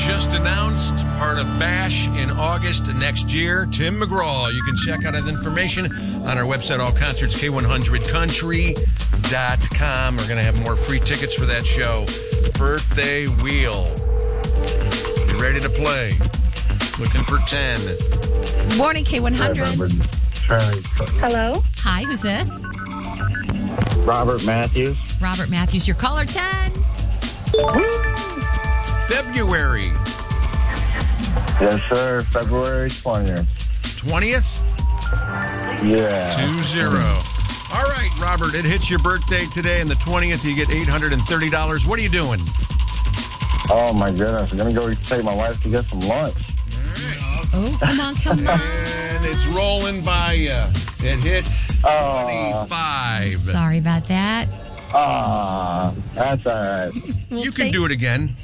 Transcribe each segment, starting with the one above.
Just announced, part of Bash in August next year. Tim McGraw. You can check out his information on our website, allconcerts, K100country.com. We're going to have more free tickets for that show. Birthday Wheel. You ready to play? Looking for 10. Morning, K100. Hello? Hi, who's this? Robert Matthews. Robert Matthews, your caller 10. February. Yes, sir. February 20th. 20th? Yeah. 20. All right, Robert, it hits your birthday today, and the 20th, you get $830. What are you doing? Oh, my goodness. I'm going to go take my wife to get some lunch. Oh, come on. And it's rolling by you. It hits 25. Sorry about that. That's all right. You can do it again.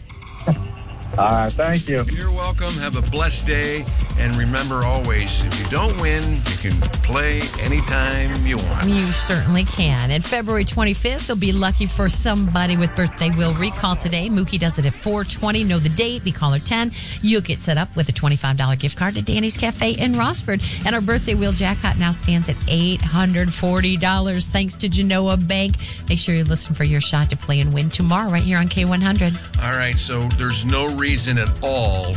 Thank you. You're welcome. Have a blessed day. And remember always, if you don't win, you can play anytime you want. You certainly can. And February 25th, you'll be lucky for somebody with birthday wheel recall today. Mookie does it at 4:20. Know the date. Be caller 10. You'll get set up with a $25 gift card to Danny's Cafe in Rossford. And our birthday wheel jackpot now stands at $840 thanks to Genoa Bank. Make sure you listen for your shot to play and win tomorrow right here on K100. All right, so there's no reason at all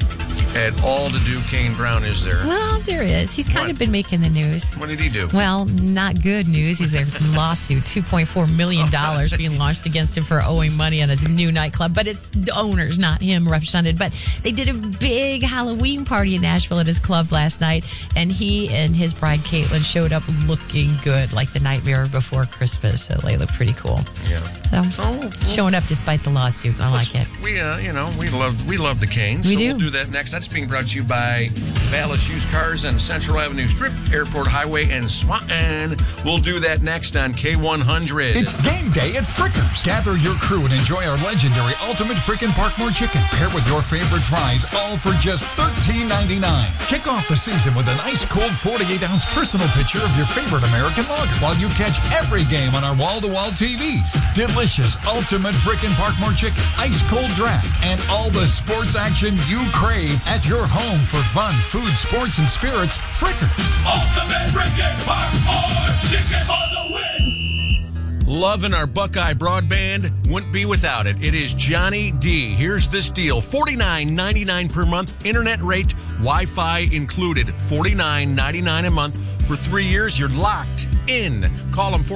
to do Kane Brown, is there? Well, there is. He's kind of been making the news. What did he do? Well, not good news. He's a lawsuit, $2.4 million being launched against him for owing money on his new nightclub. But it's the owners, not him, represented. But they did a big Halloween party in Nashville at his club last night, and he and his bride, Caitlin, showed up looking good, like the Nightmare Before Christmas. So they look pretty cool. Yeah. So showing up despite the lawsuit. I like it. We, we love the Canes. We do. We'll do that next. That's being brought to you by Vallis Used Cars on Central Avenue Strip, Airport Highway, and Swanton. We'll do that next on K100. It's game day at Frickers. Gather your crew and enjoy our legendary Ultimate Frickin' Parkmore Chicken. Pair with your favorite fries, all for just $13.99. Kick off the season with an ice-cold 48-ounce personal picture of your favorite American lager while you catch every game on our wall-to-wall TVs. Delicious Ultimate Frickin' Parkmore Chicken, ice-cold draft, and all the sports action you crave at your home for fun, food, sports, and spirits. Frickers. Ultimate Frickin' Parkmore Chicken for the win. Loving our Buckeye broadband. Wouldn't be without it. It is Johnny D. Here's this deal. $49.99 per month. Internet rate. Wi-Fi included. $49.99 a month. For 3 years, you're locked in. Call them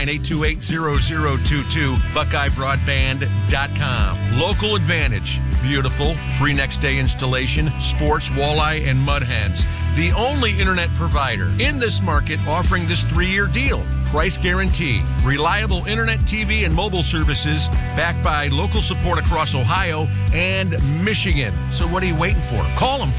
419-828-0022. BuckeyeBroadband.com. Local advantage. Beautiful. Free next day installation. Sports, walleye, and mud hens. The only internet provider in this market offering this 3-year deal. Price guarantee. Reliable internet, TV, and mobile services backed by local support across Ohio and Michigan. So what are you waiting for? Call them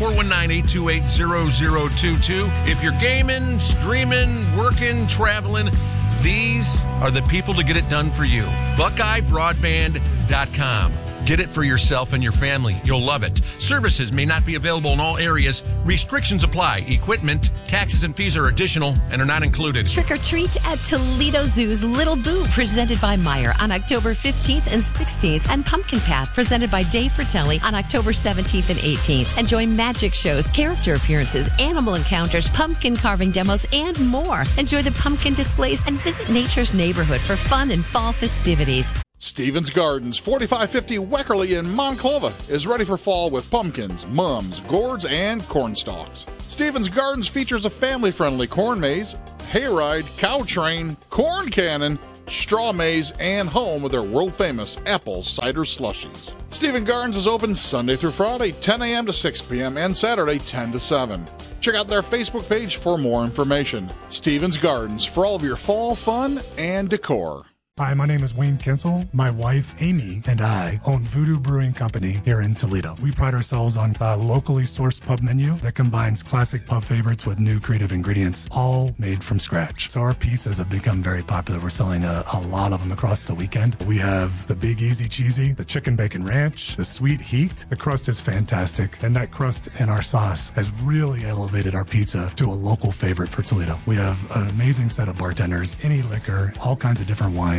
419-828-0022. If you're gaming, streaming, working, traveling, these are the people to get it done for you. BuckeyeBroadband.com. Get it for yourself and your family. You'll love it. Services may not be available in all areas. Restrictions apply. Equipment, taxes, and fees are additional and are not included. Trick or treat at Toledo Zoo's Little Boo, presented by Meijer on October 15th and 16th, and Pumpkin Path, presented by Dave Fratelli on October 17th and 18th. Enjoy magic shows, character appearances, animal encounters, pumpkin carving demos, and more. Enjoy the pumpkin displays and visit Nature's Neighborhood for fun and fall festivities. Stevens Gardens, 4550 Weckerly in Monclova, is ready for fall with pumpkins, mums, gourds, and corn stalks. Stevens Gardens features a family-friendly corn maze, hayride, cow train, corn cannon, straw maze, and home of their world-famous apple cider slushies. Stevens Gardens is open Sunday through Friday, 10 a.m. to 6 p.m., and Saturday, 10 to 7. Check out their Facebook page for more information. Stevens Gardens, for all of your fall fun and decor. Hi, my name is Wayne Kinsel. My wife, Amy, and I own Voodoo Brewing Company here in Toledo. We pride ourselves on a locally sourced pub menu that combines classic pub favorites with new creative ingredients, all made from scratch. So our pizzas have become very popular. We're selling a lot of them across the weekend. We have the Big Easy Cheesy, the Chicken Bacon Ranch, the Sweet Heat. The crust is fantastic, and that crust and our sauce has really elevated our pizza to a local favorite for Toledo. We have an amazing set of bartenders, any liquor, all kinds of different wines.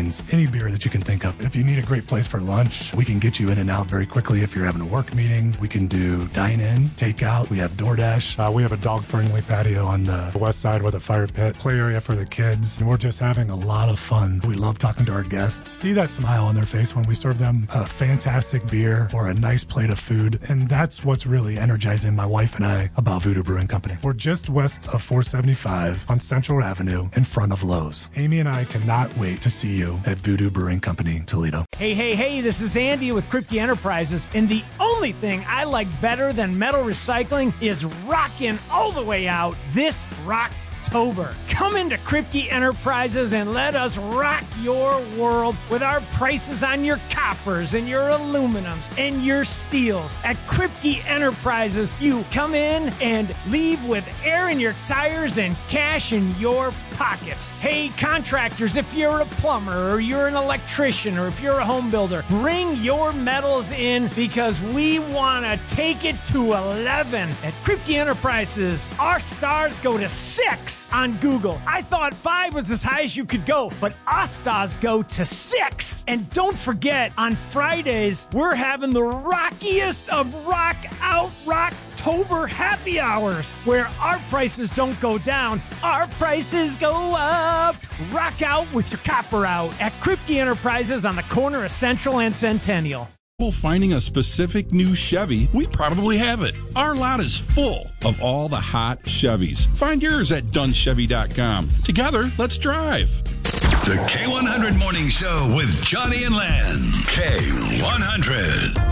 wines, any beer that you can think of. If you need a great place for lunch, we can get you in and out very quickly if you're having a work meeting. We can do dine-in, takeout. We have DoorDash. We have a dog-friendly patio on the west side with a fire pit, play area for the kids. And we're just having a lot of fun. We love talking to our guests. See that smile on their face when we serve them a fantastic beer or a nice plate of food. And that's what's really energizing my wife and I about Voodoo Brewing Company. We're just west of 475 on Central Avenue in front of Lowe's. Amy and I cannot wait to see you at Voodoo Brewing Company, Toledo. Hey, this is Andy with Kripke Enterprises, and the only thing I like better than metal recycling is rocking all the way out this Rocktober. Come into Kripke Enterprises and let us rock your world with our prices on your coppers and your aluminums and your steels. At Kripke Enterprises, you come in and leave with air in your tires and cash in your pockets. Hey, contractors, if you're a plumber or you're an electrician or if you're a home builder, bring your metals in because we want to take it to 11. At Kripke Enterprises, our stars go to 6 on Google. I thought 5 was as high as you could go, but our stars go to 6. And don't forget, on Fridays, we're having the rockiest of rock out Rocktober happy hours, where our prices don't go down, our prices go up. Rock out with your copper out at Kripke Enterprises on the corner of Central and Centennial. Finding a specific new Chevy, we probably have it. Our lot is full of all the hot Chevys. Find yours at dunchevy.com. Together, let's drive. The K100 Morning Show with Johnny and Len. K100.